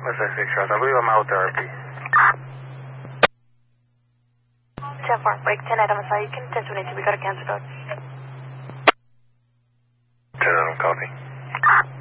What's that 6 Charles? I believe I'm out therapy. 10-4, wake 10 Adam Asai, you can 10-2, we got a cancel code. 10 Adam, copy.